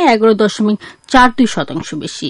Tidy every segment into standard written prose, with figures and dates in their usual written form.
11.42% বেশি।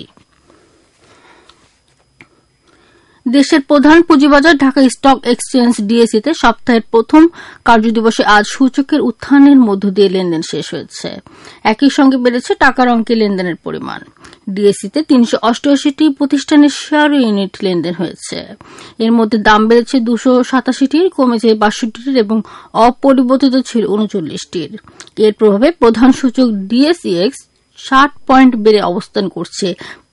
দেশের প্রধান পুঁজিবাজার ঢাকা স্টক এক্সচেঞ্জ ডিএসইতে সপ্তাহের প্রথম কার্যদিবসে আজ সূচকের উত্থানের মধ্য দিয়ে লেনদেন শেষ হয়েছে। একই সঙ্গে বেড়েছে টাকার অঙ্কে লেনদেনের পরিমাণ। ডিএসইতে 388টি প্রতিষ্ঠানের শেয়ার ইউনিট লেনদেন হয়েছে। এর মধ্যে দাম বেড়েছে 287টির, কমেছে 62টির এবং অপরিবর্তিত ছিল 39টির। এর প্রভাবে প্রধান সূচক ডিএসইএক্স 60 পয়েন্ট বেড়ে অবস্থান করছে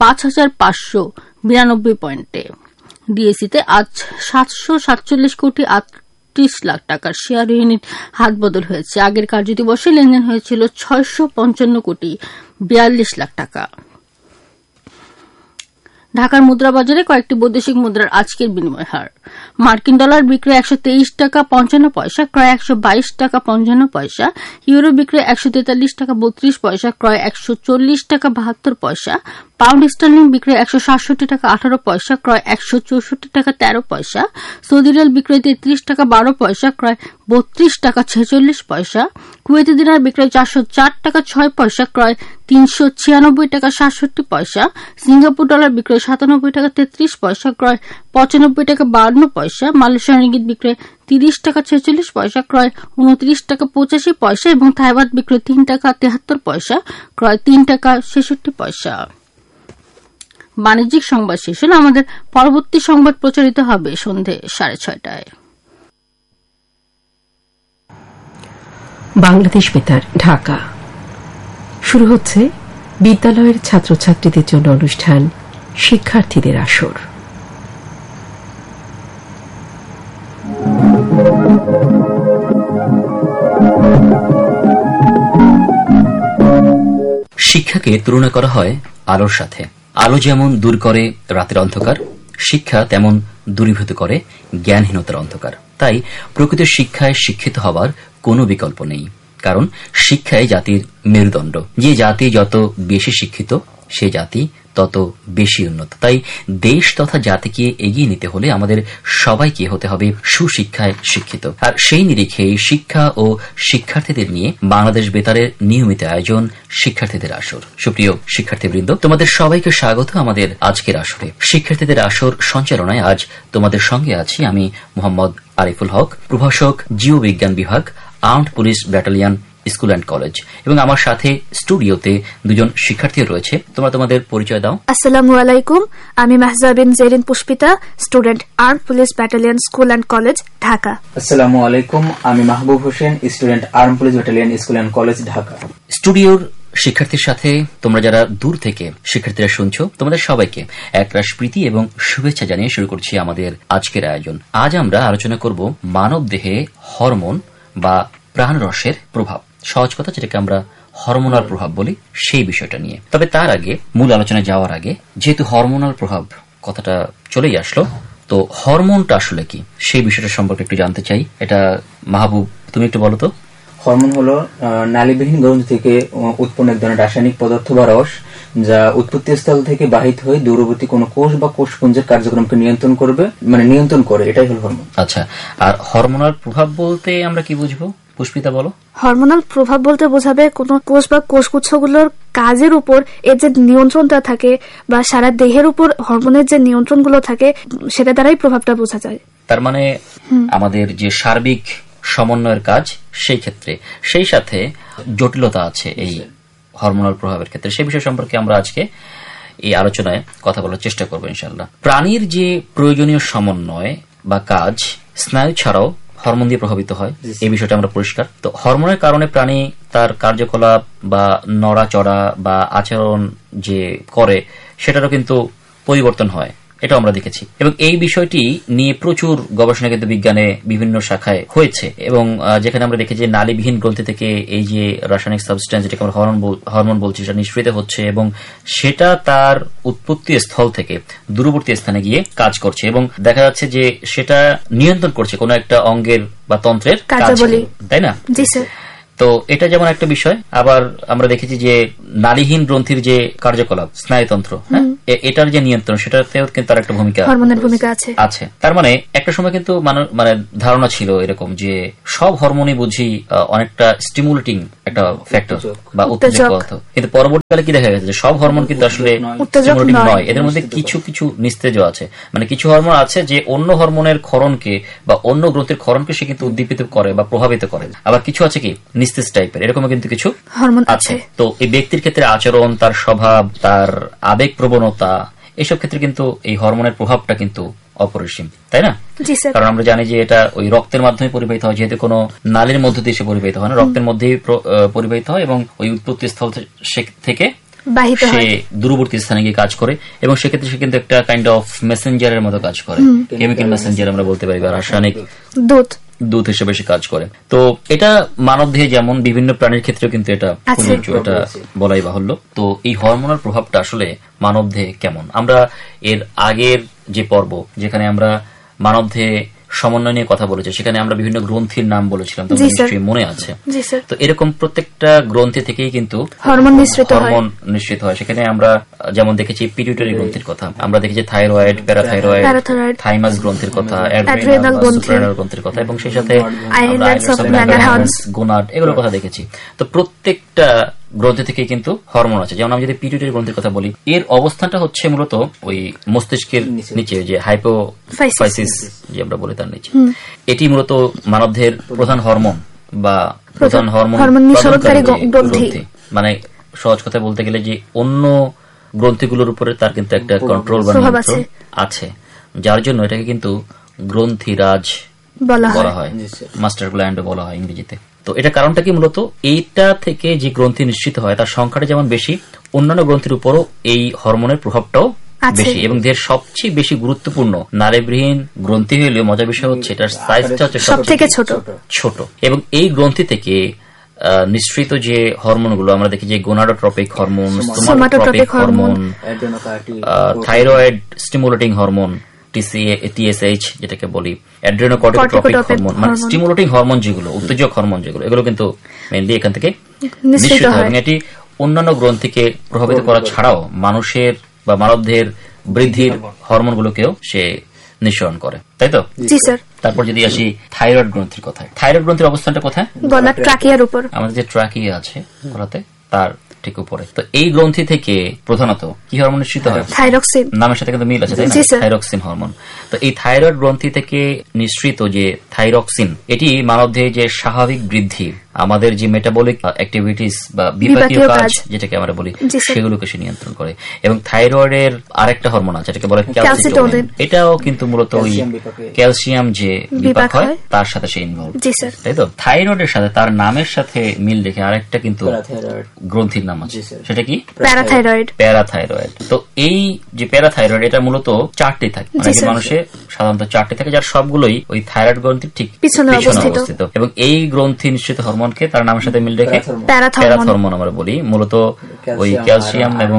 5592 পয়েন্টে। ডিএসইতে আজ 747 কোটি 38 লাখ টাকার শেয়ার ইউনিট হাত বদল হয়েছে। আগের কার্যদিবসে লেনদেন হয়েছিল 655 কোটি 42 লাখ টাকা। ঢাকার মুদ্রাবাজারে কয়েকটি বৈদেশিক মুদ্রার আজকের বিনিময় হার: মার্কিন ডলার বিক্রয় 123 টাকা 55 পয়সা, ক্রয় 122 টাকা 55 পয়সা। ইউরো বিক্রয় 143 টাকা 32 পয়সা, ক্রয় 140 টাকা 72 পয়সা। পাউন্ড স্টার্লিং বিক্রয় 167 টাকা 18 পয়সা, ক্রয় 164 টাকা 13 পয়সা। সৌদি রিয়াল বিক্রয় 33 টাকা 12 পয়সা, ক্রয় 32 টাকা 46 পয়সা। কুয়েতি দিনার বিক্রয় 404 টাকা 6 পয়সা, ক্রয় 396 টাকা 67 পয়সা। সিঙ্গাপুর ডলার বিক্রয় 97 টাকা 33 পয়সা, ক্রয় 95 টাকা 52 পয়সা। মালয়েশিয়ান রিঙ্গিত বিক্রয় 30 টাকা 46 পয়সা, ক্রয় 29 টাকা 85 পয়সা এবং থাইবাত বিক্রয় 3 টাকা 73 পয়সা, ক্রয় 3 টাকা 66 পয়সা। বাণিজ্যিক সংবাদ শেষ হল। আমাদের পরবর্তী সংবাদ প্রচারিত হবে সন্ধ্যে 6:30টায়। বাংলাদেশ বেতার ঢাকা। শুরু হচ্ছে বিদ্যালয়ের ছাত্রছাত্রীদের জন্য অনুষ্ঠান শিক্ষার্থীদের আসর। শিক্ষাকে তুলনা করা হয় আলোর সাথে। আলো যেমন দূর করে রাতের অন্ধকার, শিক্ষা তেমন দূরীভূত করে জ্ঞানহীনতার অন্ধকার। তাই প্রকৃত শিক্ষায় শিক্ষিত হবার কোনো বিকল্প নেই, কারণ শিক্ষাই জাতির মেরুদণ্ড। যে জাতি যত বেশি শিক্ষিত, সে জাতি তত বেশি উন্নত। তাই দেশ তথা জাতিকে এগিয়ে নিতে হলে আমাদের সবাইকে হতে হবে সুশিক্ষায় শিক্ষিত। আর সেই নিরিখে শিক্ষা ও শিক্ষার্থীদের নিয়ে বাংলাদেশ বেতারের নিয়মিত আয়োজন শিক্ষার্থীদের আসর। সুপ্রিয় শিক্ষার্থীবৃন্দ, তোমাদের সবাইকে স্বাগত আমাদের আজকের আসরে। শিক্ষার্থীদের আসর সঞ্চালনায় আজ তোমাদের সঙ্গে আছি আমি মোহাম্মদ আরিফুল হক, প্রভাষক জীববিজ্ঞান বিভাগ, armed police battalion school and college, এবং আমার সাথে স্টুডিওতে দুজন শিক্ষার্থীও রয়েছে। তোমরা তোমাদের পরিচয় দাও। আসসালামু আলাইকুম, আমি মাহজা বিন Zerin Pushpita, student, armed police battalion school and college, Dhaka. আসসালামু আলাইকুম, আমি Mahbub Hossain, student, armed police battalion school and college, Dhaka. স্টুডিওর শিক্ষার্থীর সাথে তোমরা যারা দূর থেকে শিক্ষার্থীরা শুনছো, তোমাদের সবাইকে একরাশ প্রীতি এবং শুভেচ্ছা জানিয়ে শুরু করছি আমাদের আজকের আয়োজন। আজ আমরা আলোচনা করব মানব দেহে হরমোন বা প্রাণরসের প্রভাব, সহজ কথা যেটাকে আমরা হরমোনাল প্রভাব বলি, সেই বিষয়টা নিয়ে। তবে তার আগে, মূল আলোচনায় যাওয়ার আগে, যেহেতু হরমোনাল প্রভাব কথাটা চলেই আসলো, তো হরমোনটা আসলে কি সেই বিষয়টা সম্পর্কে একটু জানতে চাই। এটা মাহবুব, তুমি একটু বলো তো। হরমোন হলো নালীবিহীন গ্রন্থি থেকে উৎপন্ন এক ধরনের রাসায়নিক পদার্থ বা রস, যা উৎপত্তি স্থল থেকে বাহিত হয়ে দূরবর্তী কোনো কোষ বা কোষপুঞ্জের কার্যক্রমকে নিয়ন্ত্রণ করে, এটাই হল হরমোন। আচ্ছা, আর হরমোনাল প্রভাব বলতে আমরা কি বুঝবো? পুষ্পিতা বলো। হরমোনাল প্রভাব বলতে বোঝাবে কোন কোষ বা কোষগুচ্ছগুলোর কাজের উপর এর যে নিয়ন্ত্রণটা থাকে বা সারা দেহের উপর হরমোনের যে নিয়ন্ত্রণগুলো থাকে, সেটা দ্বারাই প্রভাবটা বোঝা যায়। তার মানে আমাদের যে সার্বিক সমন্বয়ের কাজ, সেই ক্ষেত্রে সেই সাথে জটিলতা আছে এই হরমোনাল প্রভাবের ক্ষেত্রে। সেই বিষয় সম্পর্কে আমরা আজকে এই আলোচনায় কথা বলার চেষ্টা করবো ইনশাআল্লাহ। প্রাণীর যে প্রয়োজনীয় সমন্বয় বা কাজ স্নায়ু ছাড়াও হরমোন দিয়ে প্রভাবিত হয়, এই বিষয়টা আমরা পরিষ্কার। তো হরমোনের কারণে প্রাণী তার কার্যকলাপ বা নড়াচড়া বা আচরণ যে করে, সেটারও কিন্তু পরিবর্তন হয়, এটা আমরা দেখেছি। এবং এই বিষয়টি নিয়ে প্রচুর গবেষণা কিন্তু বিজ্ঞানে বিভিন্ন শাখায় হয়েছে, এবং যেখানে আমরা দেখি যে নালীবিহীন গ্রন্থি থেকে এই যে রাসায়নিক সাবস্টেন্স, যেটাকে আমরা হরমোন বলছি, সেটা নিঃসৃত হচ্ছে এবং সেটা তার উৎপত্তি স্থল থেকে দূরবর্তী স্থানে গিয়ে কাজ করছে, এবং দেখা যাচ্ছে যে সেটা নিয়ন্ত্রণ করছে কোনো একটা অঙ্গের বা তন্ত্রের কাজ, তাই না? জি স্যার। তো এটা যেমন একটা বিষয়। আবার আমরা দেখেছি যে নালীহীন গ্রন্থির যে কার্যকলাপ, স্নায়ুতন্ত্র, এটার যে নিয়ন্ত্রণ, সেটাতেও কিন্তু তার একটা ভূমিকা আছে। তার মানে একটা সময় কিন্তু মানে ধারণা ছিল এরকম যে সব হরমোনই বুঝি অনেকটা স্টিমুলেটিং একটা ফ্যাক্টর বা উত্তেজক পদার্থ। কিন্তু পরবর্তীকালে কি দেখা গেছে যে সব হরমোন কিন্তু আসলে স্টিমুলেটিং নয়, এদের মধ্যে কিছু কিছু নিস্তেজ আছে, মানে কিছু হরমোন আছে যে অন্য হরমোনের ক্ষরণকে বা অন্য গ্রন্থির ক্ষরণকে সে কিন্তু উদ্দীপিত করে বা প্রভাবিত করে। আবার কিছু আছে কি নিস্তেজ টাইপের, এরকম কিন্তু কিছু হরমোন আছে। তো এই ব্যক্তির ক্ষেত্রে আচরণ, তার স্বভাব, তার আবেগ প্রবণতা, এইসব ক্ষেত্রে কিন্তু এই হরমোনের প্রভাবটা কিন্তু অপরিসীম, তাই না? কারণ আমরা জানি যে এটা ওই রক্তের মাধ্যমে পরিবাহিত হয়, যেহেতু কোনো নালীর মধ্য দিয়ে সে পরিবাহিত হয় না, রক্তের মধ্যেই পরিবাহিত হয় এবং ওই উৎপত্তি স্থল থেকে সে দূরবর্তী স্থানে গিয়ে কাজ করে এবং সেক্ষেত্রে সে কিন্তু একটা কাইন্ড অফ মেসেঞ্জারের মতো কাজ করে, কেমিক্যাল মেসেঞ্জার আমরা বলতে পারি বা রাসায়নিক দূত হিসেবে সে কাজ করে। তো এটা মানব দেহে যেমন বিভিন্ন প্রাণীর ক্ষেত্রেও কিন্তু এটা প্রযোজ্য, এটা বলাই বাহুল্য। তো এই হরমোনাল প্রভাবটা আসলে মানব দেহে কেমন, আমরা এর আগের যে পর্ব যেখানে আমরা মানব দেহে সমন্বয় নিয়ে কথা বলেছি সেখানে আমরা বিভিন্ন গ্রন্থির নাম বলেছিলাম, তো নিশ্চয়ই মনে আছে। তো এরকম প্রত্যেকটা গ্রন্থি থেকেই কিন্তু হরমোন নিঃসৃত হয়। সেখানে আমরা যেমন দেখেছি পিটুইটারি গ্রন্থির কথা, আমরা দেখেছি থাইরয়েড, প্যারাথাইরয়েড, থাইমাস গ্রন্থির কথা, অ্যাড্রিনাল গ্রন্থির কথা এবং সেই সাথে গোনাড, এগুলোর কথা দেখেছি। তো প্রত্যেকটা গ্রন্থি থেকে কিন্তু হরমোন আছে। যেমন আমি যদি পিটুইটারি গ্রন্থির কথা বলি, এর অবস্থানটা হচ্ছে মূলত ওই মস্তিষ্কের নিচে, যে হাইপোফাইসিস যে আমরা বলি তার নিচে। এটি মূলত মানবদেহের প্রধান হরমোন বা প্রধান হরমোন গ্রন্থি, মানে সহজ কথা বলতে গেলে যে অন্য গ্রন্থিগুলোর উপরে তার কিন্তু একটা কন্ট্রোল বা নিয়ন্ত্রণ আছে, যার জন্য এটাকে কিন্তু গ্রন্থিরাজ বলা হয়, মাস্টার গ্ল্যান্ড বলা হয় ইংরেজিতে। তো এটা কারণটা কি, মূলত এইটা থেকে যে গ্রন্থি নিশ্চিত হয় তার সংখ্যাটা যেমন বেশি, অন্যান্য গ্রন্থির উপরও এই হরমোনের প্রভাবটাও বেশি এবং এর সবচেয়ে বেশি গুরুত্বপূর্ণ নালীবিহীন গ্রন্থি হলেও মজার বিষয় হচ্ছে এটার সাইজটা হচ্ছে সবথেকে ছোট এবং এই গ্রন্থি থেকে নিঃসৃত যে হরমোনগুলো আমরা দেখি যে gonadotropic hormone, somatotropic hormone, thyroid stimulating hormone TSH যেটাকে বলি, অ্যাড্রেনোকর্টিকোট্রপিক হরমোন, মানে স্টিমুলেটিং হরমোন যেগুলো, উত্তেজক হরমোন যেগুলো, এগুলো কিন্তু মেইনলি এখান থেকে নিঃসৃত হয় এবং এটি অন্যান্য গ্রন্থিকে প্রভাবিত করা ছাড়াও মানুষের বা মানবদেহের বৃদ্ধির হরমোনগুলোকেও সে নিঃসরণ করে, তাই তো? জি স্যার। তারপর যদি আসি থাইরয়েড গ্রন্থির কথায়, থাইরয়েড গ্রন্থির অবস্থানটা কোথায়? গলার ট্রাকিয়ার উপর, আমাদের যে ট্রাকিয়া আছে গলাতে তার ঠিক উপরে। তো এই গ্রন্থি থেকে প্রধানত কি হরমোন নিঃসৃত হয়? থাইরক্সিন, নামের সাথে কিন্তু মিল আছে, তাই না? Thyroxine hormone. তো এই থাইরয়েড গ্রন্থি থেকে নিঃসৃত যে থাইরক্সিন, এটি মানবদেহে যে স্বাভাবিক বৃদ্ধি, আমাদের যে মেটাবলিক অ্যাক্টিভিটিস বা বিপাকীয় কাজ যেটাকে আমরা বলি, সেগুলোকে সে নিয়ন্ত্রণ করে। এবং থাইরয়েডের আরেকটা হরমোন আছে যেটাকে বলে ক্যালসিটোনিন, এটাও কিন্তু মূলত ওই ক্যালসিয়াম যে বিপাক হয় তার সাথে সে ইনভলভ, তাই তো? থাইরয়েডের সাথে তার নামের সাথে মিল রেখে আরেকটা কিন্তু গ্রন্থির নাম আছে, সেটা কি? প্যারাথাইরয়েড। তো এই যে প্যারাথাইরয়েড, এটা মূলত 4টি থাকে, মানে মানুষের সাধারণত 4টি থাকে, যার সবগুলোই ওই থাইরয়েড গ্রন্থির ঠিক পিছনে অবস্থিত। এবং এই গ্রন্থি নিশ্চিত হরমোনকে তার নামের সাথে মিল রেখে প্যারাথরমোন আমরা বলি, মূলত ওই ক্যালসিয়াম এবং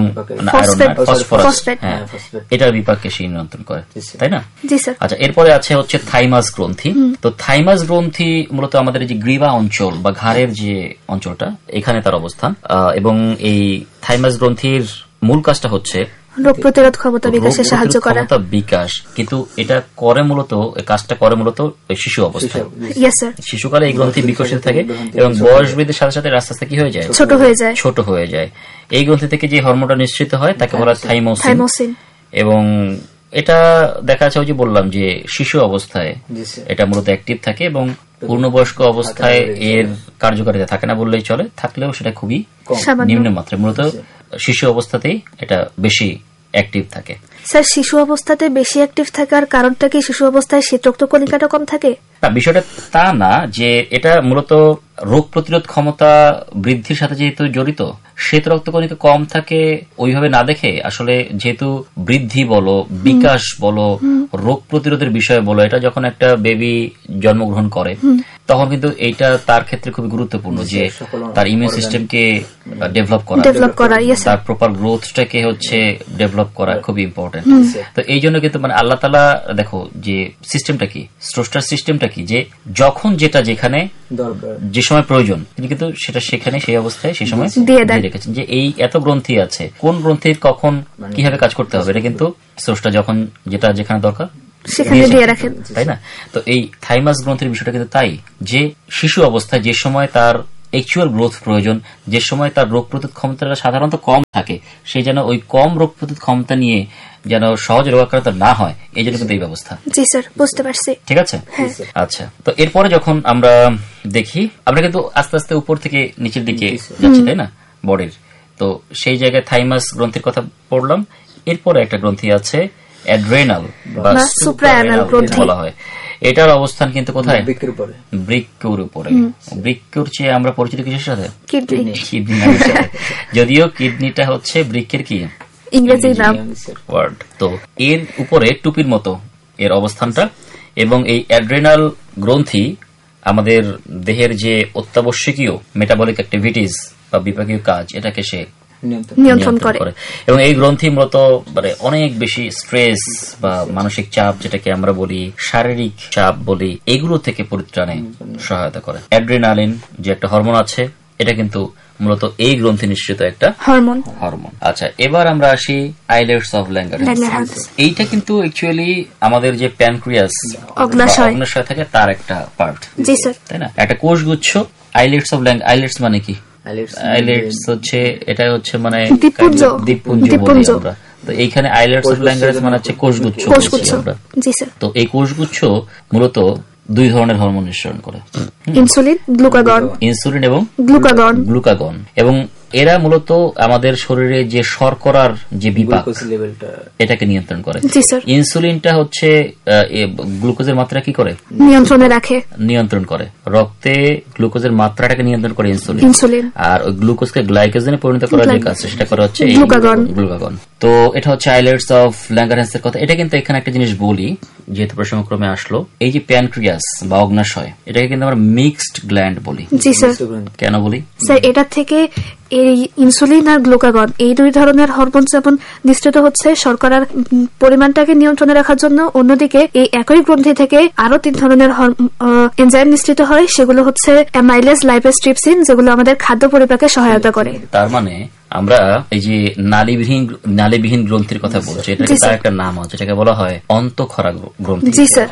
ফসফরাস, হ্যাঁ, এটার বিপাককে সে নিয়ন্ত্রণ করে, তাই না? আচ্ছা, এরপরে আছে হচ্ছে থাইমাস গ্রন্থি। তো থাইমাস গ্রন্থি মূলত আমাদের যে গ্রীবা অঞ্চল বা ঘাড়ের যে অঞ্চলটা, এখানে তার অবস্থান। এবং এই থাইমাস গ্রন্থির মূল কাজটা হচ্ছে রোগ প্রতিরোধ ক্ষমতা বিকাশে সাহায্য করা, বিকাশ। কিন্তু এটা করে মূলত, কাজটা করে মূলত শিশু অবস্থায়। শিশুকালে এই গ্রন্থি বিকশিত থাকে এবং বয়স বৃদ্ধির সাথে সাথে আস্তে আস্তে কি হয়ে যায়? ছোট হয়ে যায়। এই গ্রন্থি থেকে যে হরমোনটা নিঃসৃত হয় তাকে বলা হয় থাইমোসিন। এবং এটা দেখা যাচ্ছে, ওই যে বললাম যে শিশু অবস্থায় এটা মূলত অ্যাক্টিভ থাকে এবং পূর্ণবয়স্ক অবস্থায় এর কার্যকারিতা থাকে না বললেই চলে, থাকলেও সেটা খুবই নিম্নমাত্রায়। মূলত শিশু অবস্থাতেই এটা বেশি অ্যাক্টিভ থাকে। স্যার, শিশু অবস্থাতে বেশি অ্যাক্টিভ থাকার কারণটা কি শিশু অবস্থায় শীত রক্ত কণিকাটা কম থাকে? না, বিষয়টা তা না, যে এটা মূলত রোগ প্রতিরোধ ক্ষমতা বৃদ্ধির সাথে যেহেতু জড়িত, শ্বেত রক্তকণিকা কম থাকে ওইভাবে না দেখে, আসলে যেহেতু বৃদ্ধি বলো, বিকাশ বলো, রোগ প্রতিরোধের বিষয় বলো, এটা যখন একটা বেবি জন্মগ্রহণ করে তখন কিন্তু এইটা তার ক্ষেত্রে খুবই গুরুত্বপূর্ণ, যে তার ইমিউন সিস্টেমকে ডেভেলপ করা, তার প্রপার গ্রোথটাকে হচ্ছে ডেভেলপ করা খুবই ইম্পর্টেন্ট। তো এই জন্য কিন্তু মানে আল্লাহ তাআলা, দেখো যে সিস্টেমটা কি, স্রষ্টার সিস্টেমটা কি, যে যখন যেটা যেখানে যে সময় প্রয়োজন তিনি কিন্তু সেটা সেখানে সেই অবস্থায় সেই সময় দিয়ে রেখেছেন, যে এই এত গ্রন্থি আছে, কোন গ্রন্থির কখন কিভাবে কাজ করতে হবে, এটা কিন্তু স্রষ্টা যখন যেটা যেখানে দরকার সেখানে দিয়ে রাখেন, তাই না? তো এই থাইমাস গ্রন্থির বিষয়টা কিন্তু তাই, যে শিশু অবস্থায় যে সময় তার অ্যাকচুয়াল গ্রোথ প্রয়োজন, যে সময় তার রোগ প্রতিরোধ ক্ষমতাটা সাধারণত কম থাকে, সে যেন ওই কম রোগ প্রতিরোধ ক্ষমতা নিয়ে যেন সহজ রোগাক্রান্ত না হয়, এই জন্য কিন্তু এই ব্যবস্থা। জি স্যার, বুঝতে পারছি। ঠিক আছে, আচ্ছা। তো এরপরে যখন আমরা দেখি, আমরা কিন্তু আস্তে আস্তে উপর থেকে নিচের দিকে যাচ্ছি, তাই না, বডির। তো সেই জায়গায় থাইমাস গ্রন্থির কথা পড়লাম। এরপরে একটা গ্রন্থি আছে অ্যাড্রেনাল বা সুপ্রাঅ্যানাল গ্রন্থি বলা হয়। এটার অবস্থান কিন্তু কোথায়? বৃক্কের উপরে। বৃক্কের চেয়ে আমরা পরিচিত কিসের সাথে? কিডনি। যদিও কিডনিটা হচ্ছে বৃক্কের কি ইংরেজি নাম ওয়ার্ড। তো এর উপরে টুপির মতো এর অবস্থানটা, এবং এই অ্যাড্রেনাল গ্রন্থি আমাদের দেহের যে অত্যাবশ্যকীয় মেটাবলিক অ্যাক্টিভিটিস বা বিপাকীয় কাজ, এটাকে সে নিয়ন্ত্রণ করে। এবং এই গ্রন্থি মূলত মানে অনেক বেশি স্ট্রেস বা মানসিক চাপ, যেটাকে আমরা বলি শারীরিক চাপ বলি, এগুলো থেকে পরিত্রাণে সহায়তা করে। অ্যাড্রেনালিন যে একটা হরমোন আছে, এটা কিন্তু মূলত এই গ্রন্থি নিশ্চিত একটা হরমোন। আচ্ছা, এবার আমরা আসি আইলেটস অফ ল্যাঙ্গারহ্যান্স। এইটা কিন্তু অ্যাকচুয়ালি আমাদের যে প্যানক্রিয়াস অগ্নাশয় থাকে তার একটা পার্ট, তাই না? একটা কোষগুচ্ছ। আইলেটস অফ আইলেটস মানে কি? আইলেটস হচ্ছে, এটা হচ্ছে মানে দ্বীপপুঞ্জ আমরা। তো এইখানে আইলেটস অফ ল্যাঙ্গারহ্যান্স মানে হচ্ছে কোষগুচ্ছ। তো এই কোষগুচ্ছ মূলত দুই ধরনের হরমোন নিঃসরণ করে, ইনসুলিন এবং গ্লুকাগন। এবং এরা মূলত আমাদের শরীরে যে শর্করার যে বিপাক, এটাকে নিয়ন্ত্রণ করে। ইনসুলিনটা হচ্ছে গ্লুকোজের মাত্রা কি করে? নিয়ন্ত্রণ করে। রক্তে গ্লুকোজের মাত্রাটাকে নিয়ন্ত্রণ করে ইনসুলিন। আর ওই গ্লুকোজকে গ্লাইকোজেনে পরিণত করার যে কাজ, সেটা করা হচ্ছে গ্লুকাগন। তো এটা হচ্ছে আইলেটস অফ ল্যাঙ্গারহ্যান্স এর কথা। এটা কিন্তু এখানে একটা জিনিস বলি, যেহেতু প্রসঙ্গক্রমে আসলো, এই যে প্যানক্রিয়াস বা অগ্নাশয়, এটাকে কিন্তু আমরা মিক্সড গ্ল্যান্ড বলি। কেন বলি স্যার? এটা থেকে এই ইনসুলিন আর গ্লুকাগন, এই দুই ধরনের হরমোন যেমন নিঃসৃত হচ্ছে শর্করার পরিমাণটাকে নিয়ন্ত্রণে রাখার জন্য, অন্যদিকে এই একই গ্রন্থি থেকে আরো 3 ধরনের এনজাইম নিঃসৃত হয়, সেগুলো হচ্ছে অ্যামাইলেজ, লাইপেজ, ট্রিপসিন, যেগুলো আমাদের খাদ্য পরিপাকে সহায়তা করে। তার মানে আমরা এই যে নালীবিহীন গ্রন্থির কথা বলছি, এটাকে তার একটা নাম আছে, যেটাকে বলা হয় অন্তঃক্ষরা গ্রন্থি। জি স্যার।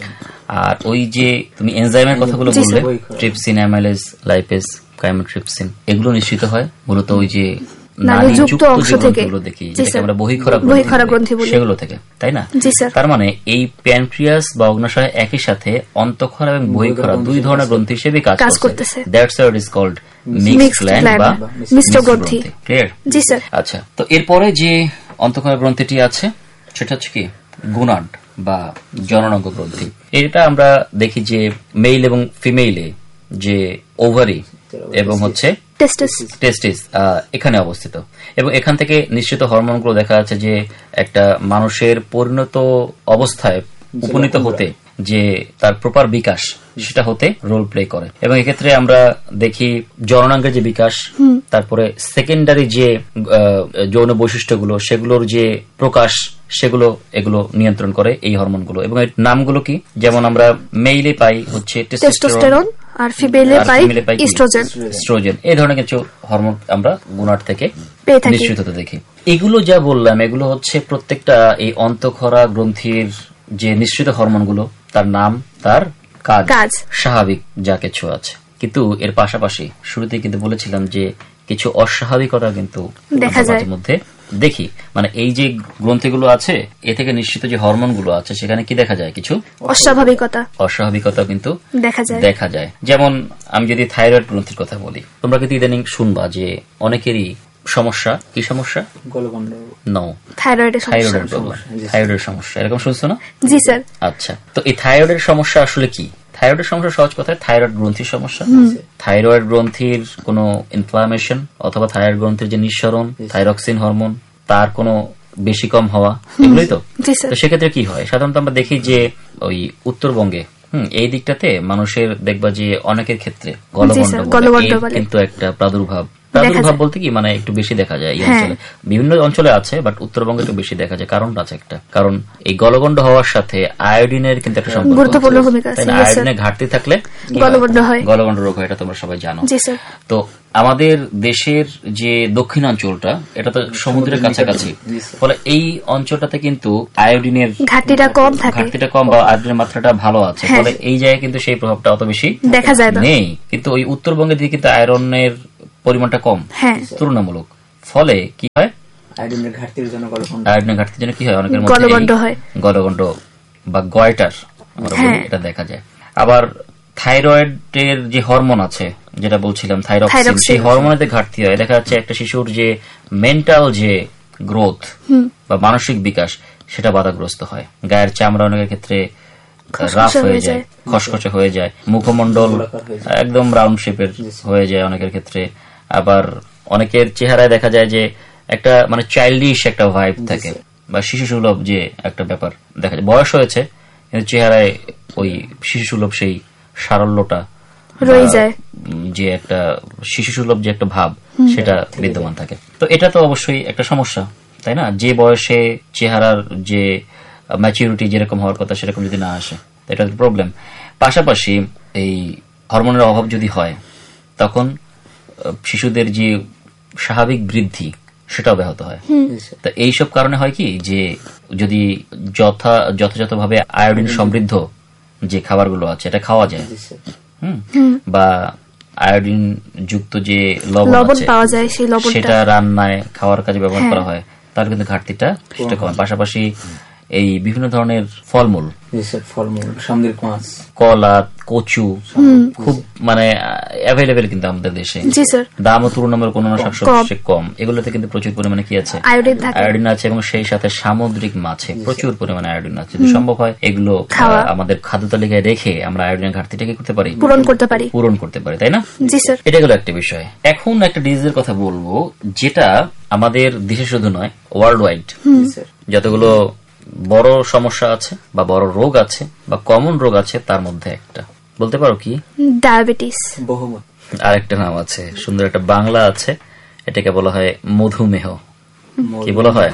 আর ওই যে তুমি এনজাইমের কথাগুলো বললে, ট্রিপসিন, অ্যামাইলেজ, লাইপেজ, কাইমোট্রিপসিন, এগুলো নিশ্চিত হয় মূলত ওই যে নালীযুক্ত অংশ থেকে, দেখি যেটাকে আমরা বহিঃক্ষরা গ্রন্থি বলি, সেগুলো থেকে, তাই না? তার মানে এই প্যানক্রিয়াস বা অগ্নাশয় একই সাথে অন্তঃক্ষরা এবং বহিঃক্ষরা দুই ধরনের গ্রন্থি হিসেবে কাজ করতেছে। That's why it is called mixed gland বা মিশ্র গ্রন্থি। ক্লিয়ার? জি স্যার। আচ্ছা, তো এরপরে যে অন্তঃক্ষরা গ্রন্থিটি আছে, সেটা হচ্ছে কি গুনাড বা জননাঙ্গ গ্রন্থি। এটা আমরা দেখি যে মেল এবং ফিমেইলে যে ওভারি এবং হচ্ছে টেস্টিস এখানে অবস্থিত, এবং এখান থেকে নিশ্চিত হরমোনগুলো দেখা যাচ্ছে যে একটা মানুষের পরিণত অবস্থায় উপনীত হতে যে তার প্রপার বিকাশ, সেটা হতে রোল প্লে করে। এবং এক্ষেত্রে আমরা দেখি জননাঙ্গের যে বিকাশ, তারপরে সেকেন্ডারি যে যৌন বৈশিষ্ট্যগুলো, সেগুলোর যে প্রকাশ, এগুলো নিয়ন্ত্রণ করে এই হরমোনগুলো। এবং এর নামগুলো কি? যেমন আমরা মেইলে পাই হচ্ছে টেস্টোস্টেরন, আর ফিমেলে পাই এস্ট্রোজেন। এই ধরনের কিছু হরমোন আমরা গুনাড থেকে নিঃসৃত হতে দেখি। এগুলো যা বললাম, এগুলো হচ্ছে প্রত্যেকটা এই অন্তঃক্ষরা গ্রন্থির যে নিঃসৃত হরমোনগুলো, তার নাম, তার কাজ, স্বাভাবিক যা কিছু আছে। কিন্তু এর পাশাপাশি শুরুতে কিন্তু বলেছিলাম যে কিছু অস্বাভাবিকতা কিন্তু মাঝে মধ্যে দেখি। মানে এই যে গ্রন্থিগুলো আছে, এ থেকে নিশ্চিত যে হরমোনগুলো আছে, সেখানে কি দেখা যায়? কিছু অস্বাভাবিকতা কিন্তু দেখা যায়। যেমন আমি যদি থাইরয়েড গ্রন্থির কথা বলি, তোমরা কিন্তু ইদানিং শুনবা যে অনেকেরই সমস্যা, কি সমস্যা? থাইরয়েডের সমস্যা, এরকম শুনছো না? জি স্যার। আচ্ছা, তো এই থাইরয়েডের সমস্যা আসলে কি? থাইরয়েডের সমস্যা সহজ কথায় থাইরয়েড গ্রন্থির সমস্যা। থাইরয়েড গ্রন্থির কোনো ইনফ্লামেশন অথবা থাইরয়েড গ্রন্থির যে নিঃসরণ, থাইরক্সিন হরমোন, তার কোনো বেশি কম হওয়া, এগুলোই তো। তো সেক্ষেত্রে কি হয়? সাধারণত আমরা দেখি যে ওই উত্তরবঙ্গে এই দিকটাতে মানুষের দেখবা যে অনেকের ক্ষেত্রে গলগণ্ড কিন্তু একটা প্রাদুর্ভাব প্রাদুর্ভাব বলতে কি মানে একটু বেশি দেখা যায় এই অঞ্চলে, বিভিন্ন অঞ্চলে আছে, বাট উত্তরবঙ্গে একটু বেশি দেখা যায়। কারণটা আছে একটা, কারণ এই গলগণ্ড হওয়ার সাথে আয়োডিনের কিন্তু একটা সম্পর্ক, গুরুত্বপূর্ণ ভূমিকা আছে। আয়োডিনের ঘাটতি থাকলে গলগণ্ড রোগ হয়, এটা তোমরা সবাই জানো। তো আমাদের দেশের যে দক্ষিণাঞ্চলটা, এটা তো সমুদ্রের কাছাকাছি, ফলে এই অঞ্চলটাতে কিন্তু আয়োডিনের ঘাটতিটা কম বা আয়োডিনের মাত্রাটা ভালো আছে, ফলে এই জায়গায় কিন্তু সেই প্রভাবটা অত বেশি দেখা যায় না, নেই। কিন্তু ওই উত্তরবঙ্গের দিকে কিন্তু আয়রনের পরিমাণটা কম তুলনামূলক, ফলে কি হয়, আয়োডিনের ঘাটতির জন্য কি হয়, অনেকের মধ্যে গলগণ্ড বা গয়টার এটা দেখা যায়। আবার থাইরয়েডের যে হরমোন আছে, যেটা বলছিলাম থাইরক্সিন, সেই হরমোনের ঘাটতি হয়। দেখা যাচ্ছে একটা শিশুর যে মেন্টাল যে গ্রোথ বা মানসিক বিকাশ, সেটা বাধাগ্রস্ত হয়। গায়ের চামড়া অনেকের ক্ষেত্রে রাফ হয়ে যায়, খসখসে হয়ে যায়, মুখমন্ডল একদম রাউন্ড শেপের হয়ে যায় অনেকের ক্ষেত্রে। আবার অনেকের চেহারায় দেখা যায় যে একটা মানে চাইল্ডিশ একটা ভাইব থাকে, বা শিশু সুলভ যে একটা ব্যাপার দেখা যায়। বয়স হয়েছে কিন্তু চেহারায় ওই শিশু সুলভ সেই সারল্যটা রয়ে যায়, যে একটা শিশু সুলভ যে একটা ভাব, সেটা বিদ্যমান থাকে। তো এটা তো অবশ্যই একটা সমস্যা, তাই না? যে বয়সে চেহারার যে ম্যাচুরিটি যেরকম হওয়ার কথা, সেরকম যদি না আসে, এটা প্রবলেম। পাশাপাশি এই হরমোনের অভাব যদি হয়, তখন শিশুদের যে স্বাভাবিক বৃদ্ধি, সেটাও ব্যাহত হয়। তো এইসব কারণে হয় কি, যে যদি যথাযথভাবে আয়োডিন সমৃদ্ধ যে খাবারগুলো আছে এটা খাওয়া যায়, বা আয়োডিন যুক্ত যে লবণ পাওয়া যায়, সেটা রান্নায় খাওয়ার কাজে ব্যবহার করা হয়, তাহলে কিন্তু ঘাটতিটা কম। পাশাপাশি এই বিভিন্ন ধরনের ফলমূল, সামুদ্রিক মাছ, কলা, কচু খুব মানে অ্যাভেলেবেল কিন্তু আমাদের দেশে, দামও তুলনামূলক অন্যান্য শাকসবজি কম, এগুলোতে কিন্তু প্রচুর পরিমাণে কি আছে, আয়োডিন আছে, এবং সেই সাথে সামুদ্রিক মাছে প্রচুর পরিমাণে আয়োডিন আছে। যদি সম্ভব হয় এগুলো আমাদের খাদ্য তালিকায় রেখে আমরা আয়োডিনের ঘাটতিটাকে করতে পারি, পূরণ করতে পারি, তাই না? এটা গেল একটা বিষয়। এখন একটা ডিজিজের কথা বলবো, যেটা আমাদের দেশে শুধু নয়, ওয়ার্ল্ড ওয়াইড যতগুলো বড় সমস্যা আছে বা বড় রোগ আছে বা কমন রোগ আছে, তার মধ্যে একটা বলতে পারো কি? ডায়াবেটিস। আরেকটা নাম আছে, সুন্দর একটা বাংলা আছে, এটাকে বলা হয় মধুমেহ। কি বলা হয়?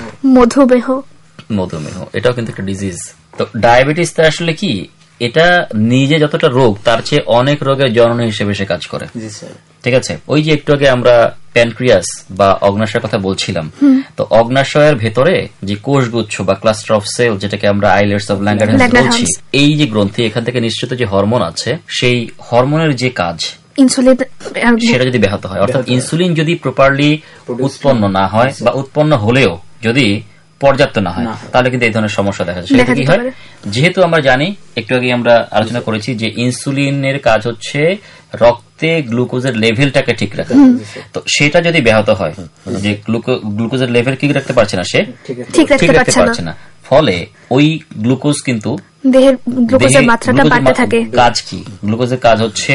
মধুমেহ। এটাও কিন্তু একটা ডিজিজ। তো ডায়াবেটিসটা আসলে কি, এটা নিজে যতটা রোগ, তার চেয়ে অনেক রোগের জননী হিসেবে সে কাজ করে। ঠিক আছে? ওই যে একটু আগে আমরা প্যানক্রিয়াস বা অগ্নাশয়ের কথা বলছিলাম, তো অগ্নাশয়ের ভেতরে যে কোষগুচ্ছ বা ক্লাস্টার অফ সেল, যেটাকে আমরা আইলেটস অফ ল্যাঙ্গারহ্যান্স বলছি, এই যে গ্রন্থি, এখান থেকে নিঃসৃত যে হরমোন আছে, সেই হরমোনের যে কাজ, ইনসুলিন, সেটা যদি ব্যাহত হয়, অর্থাৎ ইনসুলিন যদি প্রপারলি উৎপন্ন না হয়, বা উৎপন্ন হলেও যদি পর্যাপ্ত না হয়, তাহলে কিন্তু এই ধরনের সমস্যা দেখা যায়। সেটা কি হয়, যেহেতু আমরা জানি, একটু আগে আমরা আলোচনা করেছি যে ইনসুলিনের কাজ হচ্ছে রক্তে গ্লুকোজের লেভেলটাকে ঠিক রাখা। তো সেটা যদি ব্যাহত হয়, যে গ্লুকোজের লেভেল কি রাখতে পারছে না, সে ঠিক রাখতে পারছে না, ফলে ওই গ্লুকোজ কিন্তু দেহের গ্লুকোজের মাত্রাটা বাড়তে থাকে। কাজ কি? গ্লুকোজের কাজ হচ্ছে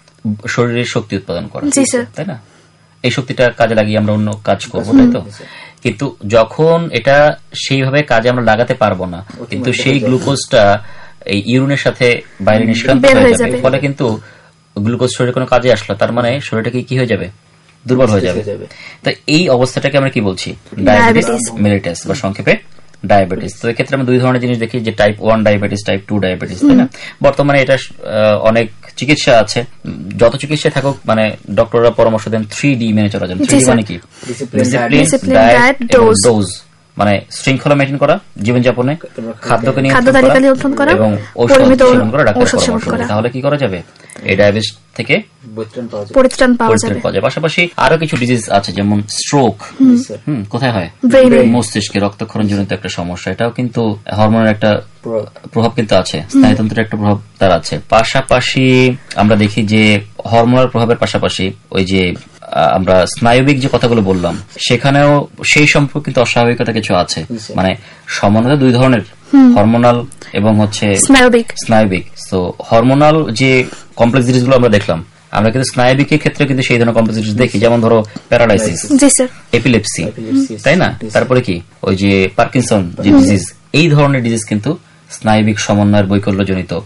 শরীরের শক্তি উৎপাদন করা, তাই না? এই শক্তিটা কাজে লাগিয়ে আমরা অন্য কাজ করবো, তাই তো? কিন্তু যখন এটা সেইভাবে কাজে আমরা লাগাতে পারবো না, কিন্তু সেই গ্লুকোজটা এই ইউরিনের সাথে বাইরে নিষ্কান্ত হয়ে যাবে, ফলে কিন্তু গ্লুকোজ শরীরে কোনো কাজে আসলো, তার মানে শরীরটাকে কি হয়ে যাবে, দুর্বল হয়ে যাবে। তো এই অবস্থাটাকে আমরা কি বলছি? ডায়াবেটিস মেলিটাস, বা সংক্ষেপে ডায়াবেটিস। তো এক্ষেত্রে আমরা দুই ধরনের জিনিস দেখি, যে টাইপ 1 ডায়াবেটিস, টাইপ 2 ডায়াবেটিস, তাই না? বর্তমানে এটা অনেক চিকিৎসা আছে, যত চিকিৎসা থাকুক, মানে ডক্টররা পরামর্শ দেন 3D মেনে চলা যায়। 3D মানে কি? ডিসিপ্লিন, ডায়েট, ডোজ, মানে শৃঙ্খলা মেনটেন করা জীবনযাপনে, খাদ্যকে নিয়ন্ত্রণ করা, এবং ঔষধ সেবন করা, ডাক্তারের পরামর্শ করা। তাহলে কি করা যাবে? এই ডায়াবেটিস থেকে পরিত্রাণ পাওয়া যাবে। পাশাপাশি আরো কিছু ডিজিজ আছে, যেমন স্ট্রোক। কোথায় হয়? মস্তিষ্কে রক্তক্ষরণ জনিত একটা সমস্যা। এটাও কিন্তু হরমোনের একটা প্রভাব কিন্তু আছে, স্নায়ুতন্ত্রের একটা প্রভাব তার আছে। পাশাপাশি আমরা দেখি যে হরমোনাল প্রভাবের পাশাপাশি ওই যে আমরা স্নায়বিক যে কথাগুলো বললাম, সেখানেও সেই সম্পর্কে কিন্তু অস্বাভাবিকতা কিছু আছে। মানে সমন্বয় দুই ধরনের, হরমোনাল এবং হচ্ছে স্নায়বিক। তো হরমোনাল যে কমপ্লেক্স জিনিসগুলো আমরা দেখলাম, আমরা কিন্তু স্নায়বিকের ক্ষেত্রে কিন্তু সেই ধরনের কমপ্লেক্স জিনিস দেখি, যেমন ধরো প্যারালাইসিস, এপিলেপসি, তাই না? তারপরে কি ওই যে পার্কিনসন যে ডিজিজ, এই ধরনের ডিজিজ কিন্তু স্নায়বিক সমন্বয়ের বৈকল্যজনিত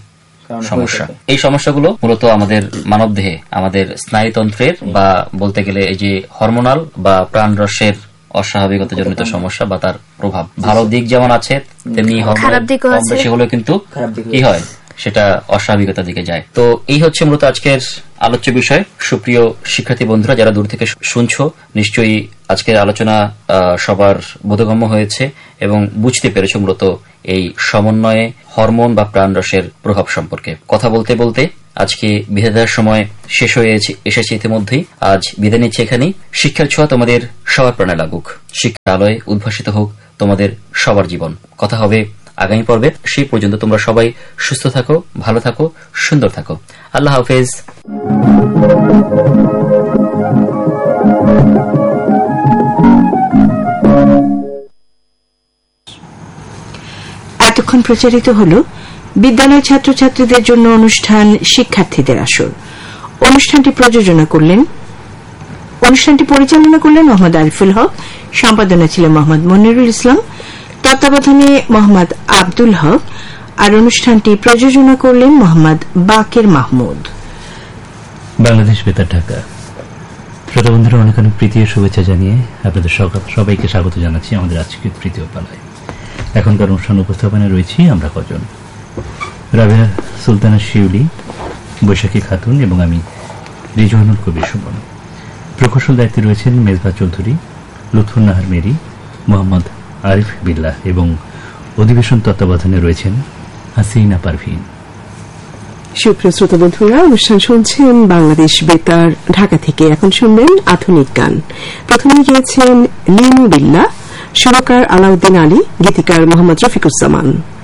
সমস্যা। এই সমস্যাগুলো মূলত আমাদের মানবদেহে, আমাদের স্নায়ুতন্ত্রের বা বলতে গেলে এই যে হরমোনাল বা প্রাণরসের অস্বাভাবিকতা জনিত সমস্যা বা তার প্রভাব, ভালো দিক যেমন আছে তেমনি কম বেশি হলেও কিন্তু কি হয়, সেটা অস্বাভাবিকতার দিকে যায়। তো এই হচ্ছে মূলত আজকের আলোচ্য বিষয়। সুপ্রিয় শিক্ষার্থী বন্ধুরা যারা দূর থেকে শুনছো, নিশ্চয়ই আজকের আলোচনা সবার বোধগম্য হয়েছে এবং বুঝতে পেরেছ মূলত এই সমন্বয়ে হরমোন বা প্রাণরসের প্রভাব সম্পর্কে। কথা বলতে বলতে আজকে বিদায় দেওয়ার সময় শেষ হয়ে এসেছে ইতিমধ্যেই। আজ বিদায় নিচ্ছে এখানেই। শিক্ষার ছোঁয়া তোমাদের সবার প্রাণে লাগুক, শিক্ষার আলোয় উদ্ভাসিত হোক তোমাদের সবার জীবন। কথা হবে আগামী পর্বে। সেই পর্যন্ত তোমরা সবাই সুস্থ থাকো, ভালো থাকো, সুন্দর থাকো। আল্লাহ হাফেজ। এতক্ষণ প্রচারিত হল বিদ্যালয় ছাত্রছাত্রীদের জন্য অনুষ্ঠান শিক্ষার্থীদের আসর। অনুষ্ঠানটি পরিচালনা করলেন মোহাম্মদ আরিফুল হক, সম্পাদনা ছিলেন মোহাম্মদ মনিরুল ইসলাম, তত্ত্বাবধানে মোহাম্মদ আব্দুল হক, আর অনুষ্ঠানটি প্রযোজনা করলেন মোহাম্মদ বাকের মাহমুদ। বাংলাদেশ বেতার, ঢাকা। শ্রোতা বন্ধুরা, অনেক অনেক প্রীতি ও শুভেচ্ছা জানিয়ে আপনাদের সবাইকে স্বাগত জানাচ্ছি আমাদের আজকের তৃতীয় পালায়। এখনকার অনুষ্ঠান উপস্থাপনায় রয়েছি আমরা কজন: রাবেয়া সুলতানা শিউলি, বৈশাখী খাতুন এবং আমি রিজওয়ানুল কবির সুমন। প্রকৌশল দায়িত্বে রয়েছেন মেজবা চৌধুরী, লুৎফুন নাহার মেরি, মোহাম্মদ আরিফ বিল্লাহ এবং অধিবেশন তত্ত্বাবধানে রয়েছেন হাসিনা পারভিন। সুপ্রিয় শ্রোতা বন্ধুরা, অনুষ্ঠান শুনছেন বাংলাদেশ বেতার, ঢাকা থেকে। এখন শুনবেন আধুনিক গান। প্রথমে গিয়েছেন লিনু বিল্লাহ, সুরকার আলাউদ্দিন আলী, গীতিকার মোহাম্মদ রফিকুজ্জামান।